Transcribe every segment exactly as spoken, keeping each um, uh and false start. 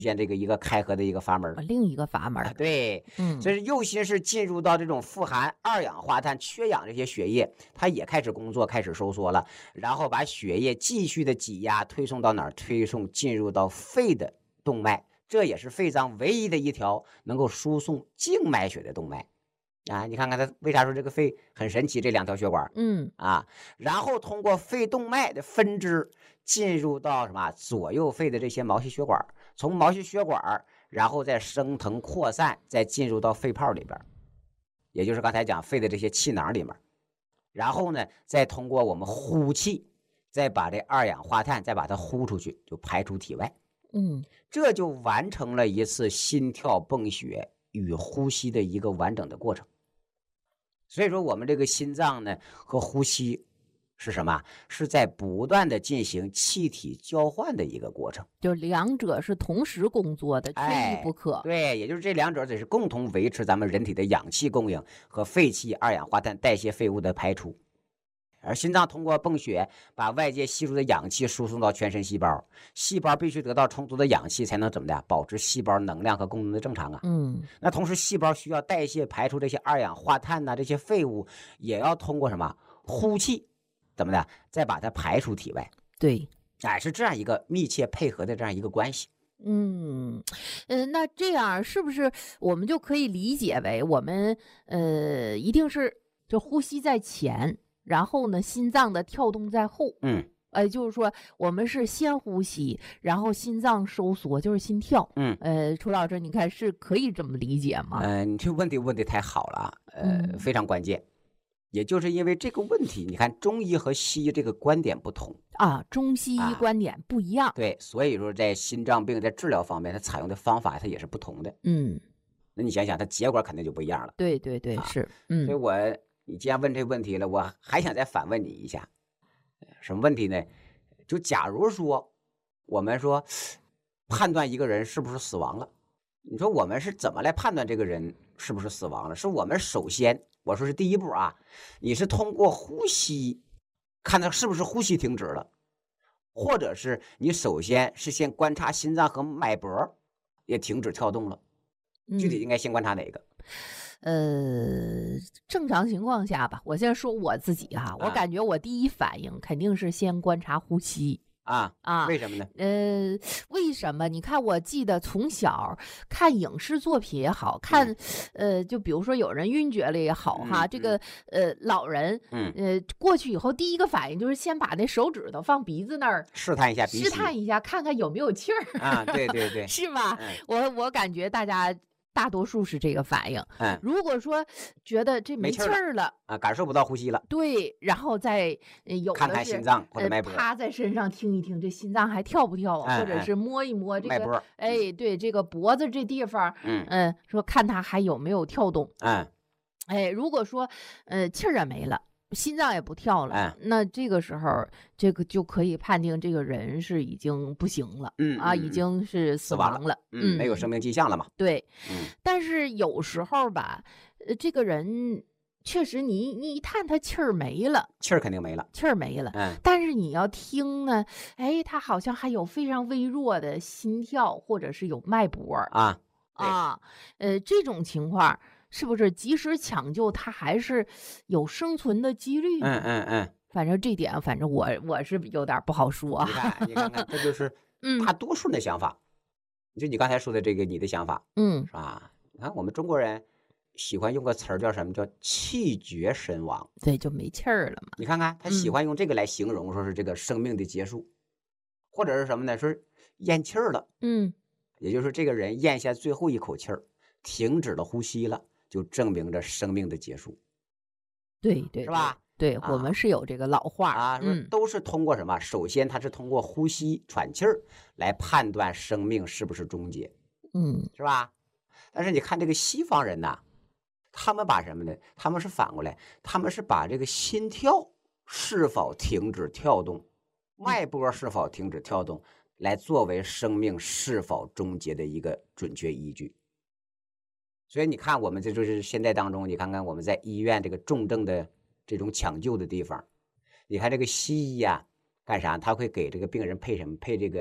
现这个一个开合的一个阀门， 另一个阀门。 啊、对， 嗯， 所以右心室进入到这种富含二氧化碳缺氧这些血液，它也开始工作，开始收缩了，然后把血液继续的挤压推送到哪儿？推送进入到肺的动脉，这也是肺脏唯一的一条能够输送静脉血的动脉。啊，你看看它为啥说这个肺很神奇？这两条血管， 嗯啊，然后通过肺动脉的分支进入到什么左右肺的这些毛细血管，从毛细血管，然后再升腾扩散，再进入到肺泡里边，也就是刚才讲肺的这些气囊里面，然后呢，再通过我们呼气，再把这二氧化碳再把它呼出去，就排出体外。 嗯， 这就完成了一次心跳泵血与呼吸的一个完整的过程。所以说我们这个心脏呢和呼吸是什么？是在不断的进行气体交换的一个过程， 就两者是同时工作的，缺一不可。 哎、对，也就是这两者只是共同维持咱们人体的氧气供应和废气、二氧化碳代谢废物的排出。而心脏通过泵血把外界吸入的氧气输送到全身细胞，细胞必须得到充足的氧气才能怎么的保持细胞能量和功能的正常啊。 嗯， 那同时细胞需要代谢排出这些二氧化碳呐、啊，这些废物也要通过什么呼气，怎么的再把它排出体外。 对， 哎，是这样一个密切配合的这样一个关系。 嗯，呃，那这样是不是我们就可以理解为我们呃一定是就呼吸在前？然后呢，心脏的跳动在后， 嗯， 呃，就是说我们是先呼吸，然后心脏收缩，就是心跳。 嗯， 呃，楚老师，你看是可以这么理解吗？ 嗯、呃，你这问题问得太好了，呃、 嗯， 非常关键。也就是因为这个问题，你看中医和西医这个观点不同啊，中西医观点不一样。 啊、对，所以说在心脏病在治疗方面，它采用的方法它也是不同的。 嗯， 那你想想，它结果肯定就不一样了。 对对对，啊、是。嗯， 所以我。你既然问这个问题了，我还想再反问你一下，什么问题呢？就假如说我们说判断一个人是不是死亡了，你说我们是怎么来判断这个人是不是死亡了？是我们首先，我说是第一步啊，你是通过呼吸看他是不是呼吸停止了，或者是你首先是先观察心脏和脉搏也停止跳动了，具体应该先观察哪个？ 呃，正常情况下吧，我先说我自己哈、啊，我感觉我第一反应肯定是先观察呼吸啊啊， 为什么呢？ 呃，为什么？你看，我记得从小看影视作品也好看，嗯、呃，就比如说有人晕厥了也好哈， 嗯、 这个呃老人， 嗯呃过去以后第一个反应就是先把那手指头放鼻子那儿试探一下鼻息， 试探一下，看看有没有气儿啊，对对对， 是吧？ 嗯、 我我感觉大家。大多数是这个反应。 嗯， 如果说觉得这没气儿了啊，感受不到呼吸了， 对，然后再有的看看心脏或者脉搏， 呃、趴在身上听一听这心脏还跳不跳啊， 嗯、 或者是摸一摸这个脉搏， 哎，对，这个脖子这地方， 嗯嗯、呃，说看它还有没有跳动， 嗯， 哎，如果说呃气儿也没了。心脏也不跳了、 嗯， 那这个时候，这个就可以判定这个人是已经不行了， 嗯啊，已经是死亡了， 嗯，没有生命迹象了嘛。 对， 嗯， 但是有时候吧，呃，这个人确实你你一探他气儿没了， 气儿肯定没了， 气儿没了， 嗯， 但是你要听呢，哎，他好像还有非常微弱的心跳，或者是有脉搏啊啊，呃，这种情况。是不是及时抢救，它还是有生存的几率？ 嗯嗯嗯， 反正这点，反正我我是有点不好说。 你看，你看看，这就是大多数人的想法。嗯、就你刚才说的这个，你的想法， 嗯， 是吧？你看我们中国人喜欢用个词儿叫什么？叫气绝身亡。 对，就没气儿了嘛。 你看看，他喜欢用这个来形容，说是这个生命的结束，嗯、或者是什么呢？说咽气儿了。 嗯， 也就是这个人咽下最后一口气儿，停止了呼吸了。就证明着生命的结束， 对对， 是吧？ 对，我们是有这个老话啊， 嗯， 都是通过什么？首先，它是通过呼吸、喘气儿来判断生命是不是终结， 嗯， 是吧？但是你看这个西方人呐，他们把什么呢？他们是反过来，他们是把这个心跳是否停止跳动、脉搏是否停止跳动，来作为生命是否终结的一个准确依据。所以你看，我们这就是现在当中，你看看我们在医院这个重症的这种抢救的地方，你看这个西医呀、啊，干啥？他会给这个病人配什么？配这个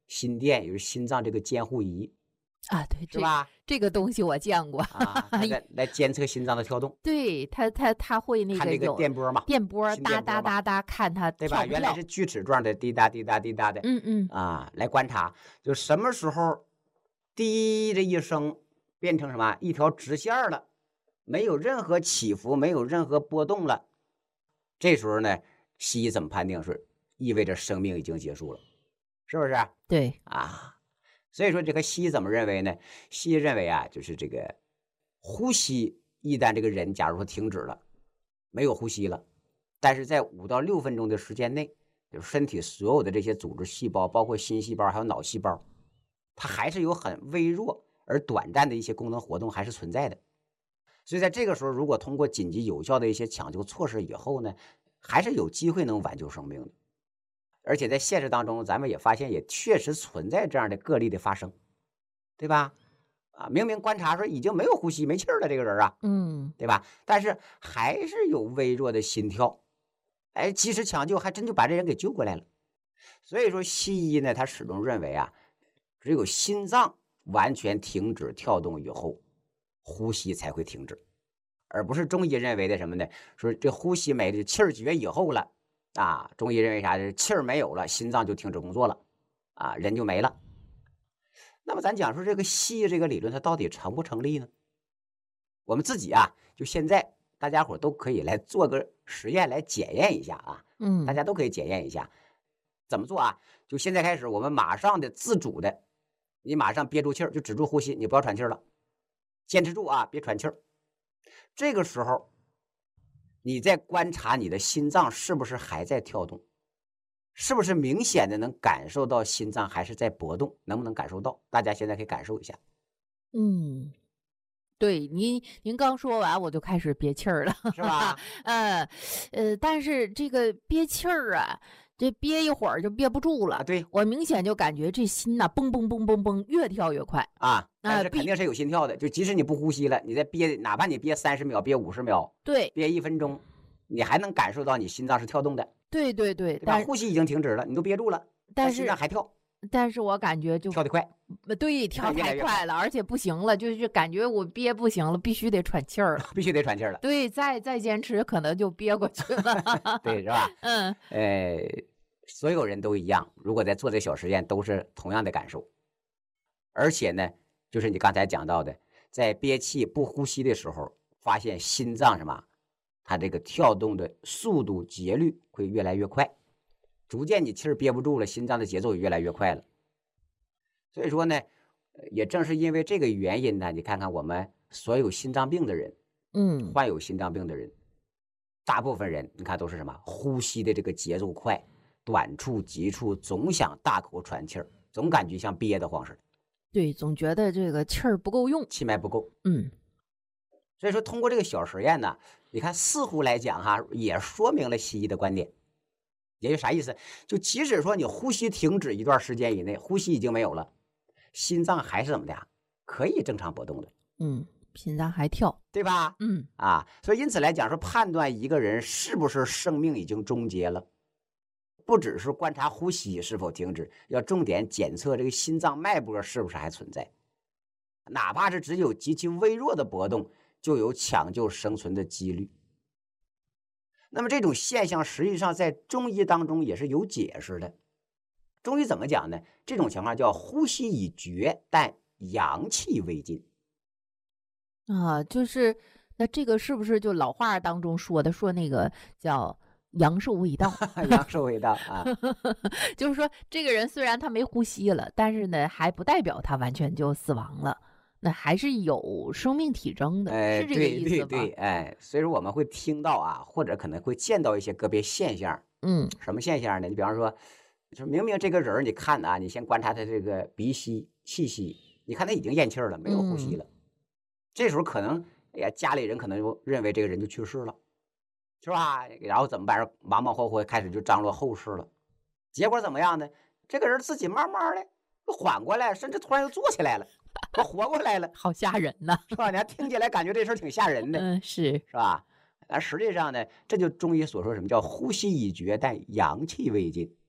心电，也就是心脏这个监护仪啊，对， 是吧？ 这个东西我见过啊，它来来监测心脏的跳动。 对，它它它会那个看这个电波嘛， 电波哒哒哒哒，看它对吧？原来是锯齿状的，滴答滴答滴答的， 嗯嗯啊，来观察，就什么时候滴的一声变成什么一条直线了，没有任何起伏，没有任何波动了，这时候呢，西医怎么判定是意味着生命已经结束了，是不是？ 对啊。所以说这个西医怎么认为呢？西医认为啊，就是这个呼吸一旦这个人假如说停止了，没有呼吸了，但是在五到六分钟的时间内，就是身体所有的这些组织细胞，包括心细胞还有脑细胞，它还是有很微弱而短暂的一些功能活动还是存在的。所以在这个时候，如果通过紧急有效的一些抢救措施以后呢，还是有机会能挽救生命的。而且在现实当中，咱们也发现也确实存在这样的个例的发生，对吧？啊，明明观察说已经没有呼吸、没气儿了，这个人啊， 嗯， 对吧？但是还是有微弱的心跳，哎，及时抢救还真就把这人给救过来了。所以说，西医呢，他始终认为啊，只有心脏完全停止跳动以后，呼吸才会停止，而不是中医认为的什么呢？说这呼吸没了，气儿绝以后了。啊，中医认为啥？气儿没有了，心脏就停止工作了，啊，人就没了。那么咱讲说这个西医这个理论，它到底成不成立呢？我们自己啊，就现在大家伙都可以来做个实验来检验一下啊， 嗯， 大家都可以检验一下，怎么做啊？就现在开始，我们马上的自主的，你马上憋住气儿，就止住呼吸，你不要喘气儿了，坚持住啊，别喘气儿。这个时候。你在观察你的心脏是不是还在跳动，是不是明显的能感受到心脏还是在搏动，能不能感受到？大家现在可以感受一下。 嗯，对，您您刚说完我就开始憋气儿了， 是吧？ 呃呃，但是这个憋气儿啊，这憋一会儿就憋不住了。 啊，对， 我明显就感觉这心呐、蹦蹦蹦蹦蹦，越跳越快啊。但是肯定是有心跳的，就即使你不呼吸了，你再憋，哪怕你憋三十秒、憋五十秒， 对， 憋一分钟，你还能感受到你心脏是跳动的。 对对对， 对吧？呼吸已经停止了，你都憋住了， 但是心脏还跳， 但是我感觉就跳得快， 对，跳太快了，而且不行了，就是感觉我憋不行了，必须得喘气儿了， 必须得喘气儿了。 对，再再坚持可能就憋过去了， 对，是吧？ 嗯， 呃，所有人都一样，如果在做这小实验，都是同样的感受，而且呢。就是你刚才讲到的，在憋气不呼吸的时候，发现心脏什么，它这个跳动的速度节律会越来越快，逐渐你气儿憋不住了，心脏的节奏也越来越快了。所以说呢，也正是因为这个原因呢，你看看我们所有心脏病的人， 嗯， 患有心脏病的人，大部分人你看都是什么，呼吸的这个节奏快，短促急促，总想大口喘气儿，总感觉像憋得慌似的。 对，总觉得这个气儿不够用， 气脉不够。 嗯， 所以说通过这个小实验呢，你看似乎来讲哈，也说明了西医的观点。也就啥意思？就即使说你呼吸停止一段时间以内，呼吸已经没有了，心脏还是怎么的呀？可以正常搏动的。 嗯，心脏还跳， 对吧？ 嗯啊，所以因此来讲说，判断一个人是不是生命已经终结了。不只是观察呼吸是否停止，要重点检测这个心脏脉搏是不是还存在，哪怕是只有极其微弱的波动，就有抢救生存的几率。那么这种现象实际上在中医当中也是有解释的。中医怎么讲呢？这种情况叫呼吸已绝，但阳气未尽。 啊，就是那这个是不是就老话当中说的，说那个叫阳寿未到？ 阳寿未到啊， 就是说这个人虽然他没呼吸了，但是呢，还不代表他完全就死亡了，那还是有生命体征的， 哎， 是这个意思吗？ 对对对，哎，所以说我们会听到啊，或者可能会见到一些个别现象。 嗯， 什么现象呢？你比方说，就明明这个人你看啊，你先观察他这个鼻息、气息，你看他已经咽气儿了，没有呼吸了。嗯、这时候可能，哎呀，家里人可能就认为这个人就去世了，是吧？然后怎么办？忙忙活活开始就张罗后事了。结果怎么样呢？这个人自己慢慢的又缓过来，甚至突然又坐起来了，我活过来了， 好吓人呐， 是吧？你还听起来感觉这事儿挺吓人的， 嗯，是是吧？而实际上呢，这就中医所说什么叫呼吸已绝，但阳气未尽。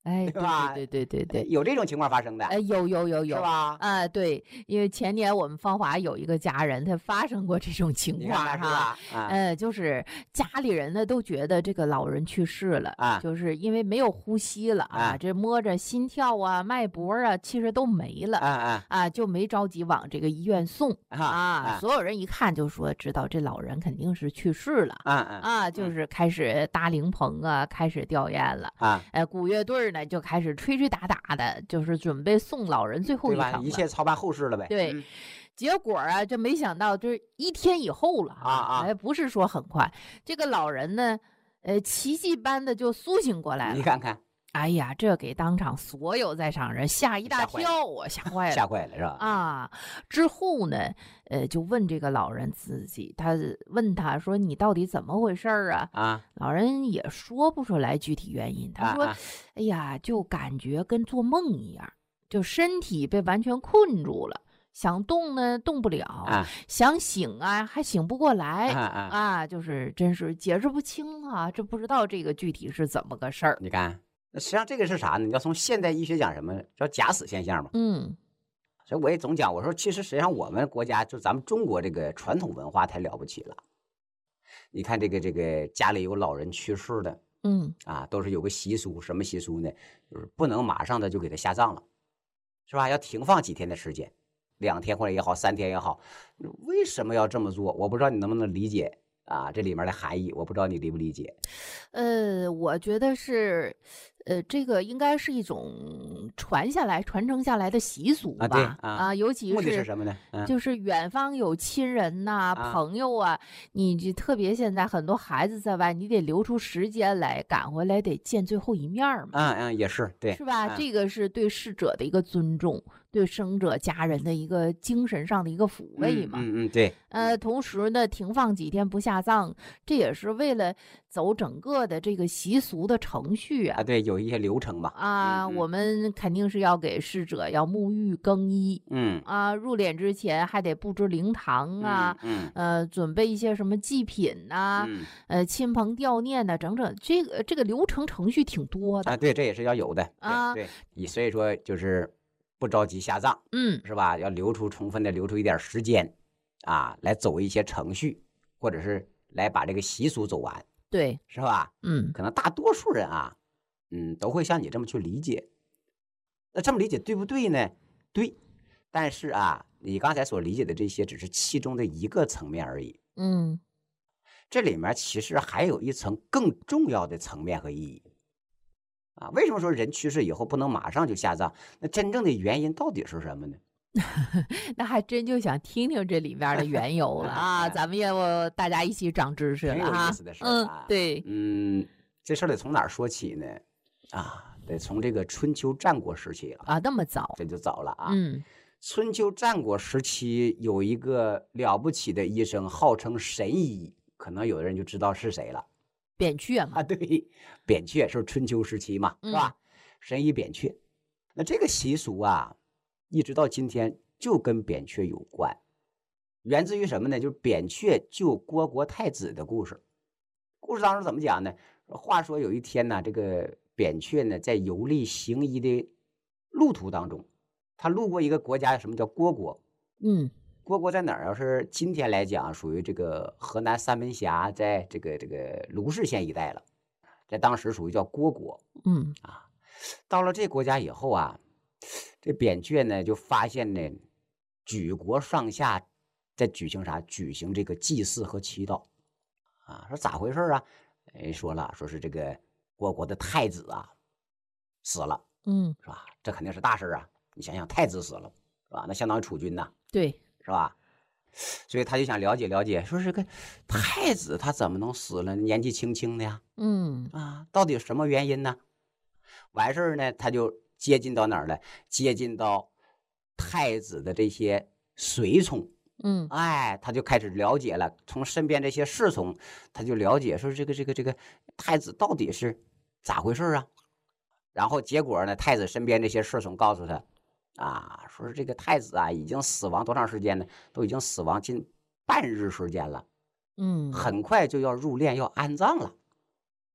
哎， 对吧？ 对对对对对， 有这种情况发生的， 哎，有有有有， 是吧？ 啊，对，因为前年我们芳华有一个家人，他发生过这种情你况哈， 看看是吧？啊呃，就是家里人呢都觉得这个老人去世了， 啊就是因为没有呼吸了啊， 啊这摸着心跳啊、脉搏啊，其实都没了。 啊啊啊，就没着急往这个医院送啊啊， 啊所有人一看就说知道这老人肯定是去世了啊啊啊，就是开始搭灵棚啊，开始吊唁了。 啊！ 哎，鼓乐队呢就开始吹吹打打的，就是准备送老人最后对吧？ 一程了。 一切操办后事了呗。 对， 嗯结果啊，这没想到就是一天以后了啊啊哎，不是说很快，这个老人呢，呃，奇迹般的就苏醒过来了。 你看看， 哎呀，这给当场所有在场人吓一大吓坏了跳啊，吓坏了。 吓坏了是吧？ 啊，之后呢，呃，就问这个老人自己，他问他说：“你到底怎么回事儿啊？” 啊老人也说不出来具体原因。他说：“ 啊啊哎呀，就感觉跟做梦一样，就身体被完全困住了，想动呢动不了， 啊想醒啊还醒不过来啊啊！ 啊，就是真是解释不清啊，这不知道这个具体是怎么个事儿。” 你看，那实际上这个是啥呢？你要从现代医学讲什么？叫假死现象嘛。 嗯所以我也总讲，我说其实实际上我们国家就咱们中国这个传统文化太了不起了。你看这个这个家里有老人去世的嗯啊，都是有个习俗，什么习俗呢？就是不能马上的就给他下葬了，是吧？要停放几天的时间，两天或者也好，三天也好。为什么要这么做？我不知道你能不能理解啊？这里面的含义，我不知道你理不理解。 呃，我觉得是，呃，这个应该是一种传下来、传承下来的习俗啊对吧？ 啊尤其目的是是什么呢？嗯就是远方有亲人呐、 啊朋友啊，你这特别现在很多孩子在外，你得留出时间来赶回来，得见最后一面儿嘛， 嗯嗯，也是对， 是吧？ 嗯这个是对逝者的一个尊重，对生者家人的一个精神上的一个抚慰嘛。 嗯嗯嗯，对， 呃，同时呢，停放几天不下葬，这也是为了走整个的这个习俗的程序啊。 啊对，有一些流程嘛。 啊， 嗯我们肯定是要给逝者要沐浴更衣嗯啊，入殓之前还得布置灵堂啊， 嗯呃，准备一些什么祭品呐、 嗯呃，亲朋吊念呐，整整这个这个流程程序挺多的。 啊，对，这也是要有的啊对，对，你所以说就是不着急下葬， 嗯是吧？要留出充分的留出一点时间，啊，来走一些程序，或者是来把这个习俗走完， 对， 是吧？ 嗯可能大多数人啊，嗯，都会像你这么去理解。那这么理解对不对呢？对，但是啊，你刚才所理解的这些只是其中的一个层面而已， 嗯这里面其实还有一层更重要的层面和意义。啊，为什么说人去世以后不能马上就下葬？那真正的原因到底是什么呢？ 那还真就想听听这里面的缘由了啊！咱们也我大家一起长知识挺有了哈意思的。事儿嗯啊， 对， 嗯，这事儿得从哪儿说起呢？啊，得从这个春秋战国时期了， 啊，那么早， 这就早了啊。 嗯春秋战国时期有一个了不起的医生，号称神医，可能有的人就知道是谁了扁鹊嘛， 啊。对，扁鹊是春秋时期嘛，是吧？神医扁鹊，那这个习俗啊，一直到今天就跟扁鹊有关，源自于什么呢？就是扁鹊救虢国太子的故事。故事当中怎么讲呢？话说有一天呢，这个扁鹊呢在游历行医的路途当中，他路过一个国家，什么叫虢国？ 嗯虢国在哪儿？要是今天来讲，属于这个河南三门峡，在这个这个卢氏县一带了，在当时属于叫虢国。 嗯到了这国家以后啊，这扁鹊呢就发现呢，举国上下在举行啥？举行这个祭祀和祈祷啊。说咋回事啊？人说了，说是这个虢国的太子啊死了， 嗯， 是吧？这肯定是大事啊！你想想，太子死了，是吧？那相当于储君呐， 对， 是吧？所以他就想了解了解，说这个太子他怎么能死了？年纪轻轻的呀， 嗯啊，到底什么原因呢？完事儿呢，他就接近到哪儿了？接近到太子的这些随从， 嗯哎，他就开始了解了，从身边这些侍从，他就了解说这个这个这个太子到底是咋回事啊？然后结果呢，太子身边这些侍从告诉他，啊，说是这个太子啊已经死亡多长时间呢？都已经死亡近半日时间了， 嗯， 很快就要入殓要安葬了。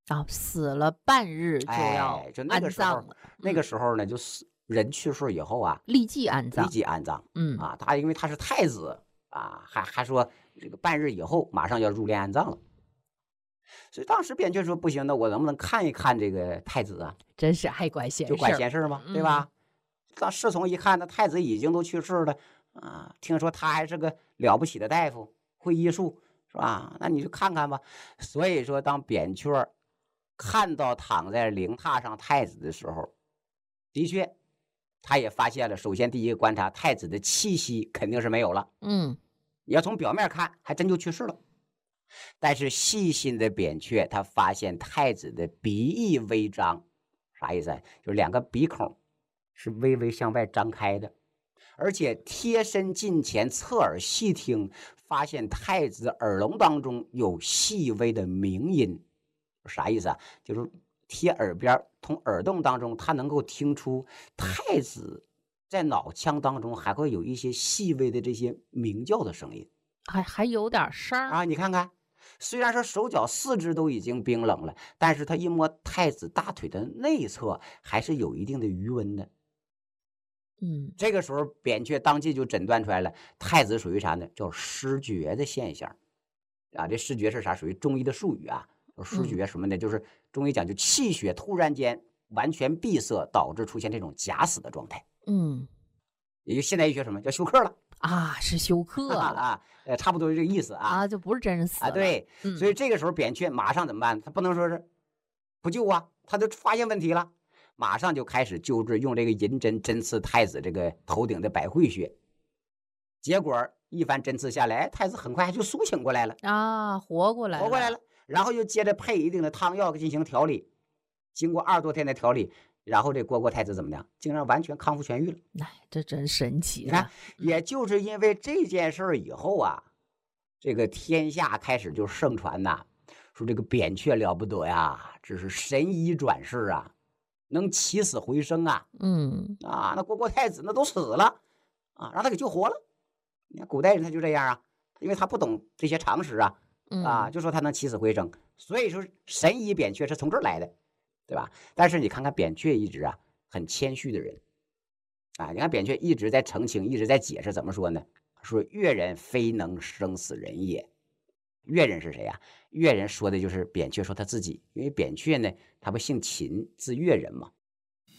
啊，死了半日就要哎，就那安个时候， 葬了， 那个时候呢，就死人去世以后啊， 立即安立葬。 即安葬嗯啊。他因为他是太子啊，还还说这个半日以后马上要入殓安葬了。所以当时扁鹊说不行，那我能不能看一看这个太子啊？ 真是爱管闲就事儿。 管闲事嘛，对嗯吧？当侍从一看，那太子已经都去世了啊，听说他还是个了不起的大夫，会医术，是吧？那你就看看吧。所以说，当扁鹊看到躺在灵榻上太子的时候，的确，他也发现了。首先，第一个观察，太子的气息肯定是没有了。 嗯， 你要从表面看，还真就去世了。但是细心的扁鹊，他发现太子的鼻翼微张，啥意思啊？就是两个鼻孔是微微向外张开的，而且贴身近前侧耳细听，发现太子耳聋当中有细微的鸣音。啥意思啊？就是贴耳边，从耳洞当中，他能够听出太子在脑腔当中还会有一些细微的这些鸣叫的声音还还有点声儿。 啊！你看看，虽然说手脚四肢都已经冰冷了，但是他一摸太子大腿的内侧，还是有一定的余温的。 嗯， 这个时候，扁鹊当即就诊断出来了，太子属于啥呢？叫失觉的现象啊！这失觉是啥？属于中医的术语啊。失觉什么的，就是中医讲究气血突然间完全闭塞，导致出现这种假死的状态。 嗯， 也就现代医学什么叫休克了啊，是休克了啊，呃，差不多是这个意思啊。 啊，就不是真是死了啊，对， 嗯所以这个时候扁鹊马上怎么办？他不能说是不救啊，他就发现问题了，马上就开始救治，用这个银针针刺太子这个头顶的百会穴。结果一番针刺下来，太子很快就苏醒过来了啊，活过来了， 活过来了。然后又接着配一定的汤药进行调理，经过二十多天的调理，然后这虢国太子怎么样？竟然完全康复痊愈了。 哎，这真神奇！ 你看，也就是因为这件事儿以后啊，这个天下开始就盛传呐，说这个扁鹊了不得呀，这是神医转世啊，能起死回生啊。 嗯啊，那虢国太子那都死了啊，让他给救活了。你看古代人他就这样啊，因为他不懂这些常识啊。啊，就说他能起死回生，所以说神医扁鹊是从这儿来的，对吧？但是你看看扁鹊一直啊很谦虚的人，啊，你看扁鹊一直在澄清，一直在解释，怎么说呢？说越人非能生死人也。越人是谁呀、啊？越人说的就是扁鹊说他自己，因为扁鹊呢，他不姓秦，字越人嘛。